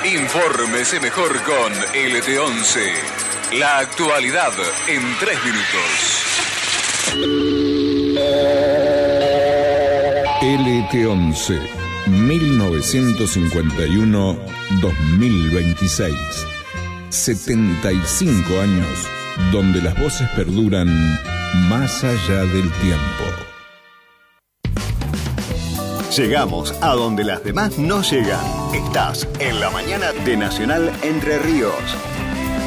Infórmese mejor con LT11. La actualidad en 3 minutos. LT11, 1951-2026. 75 años donde las voces perduran más allá del tiempo. Llegamos a donde las demás no llegan. Estás en la mañana de Nacional Entre Ríos.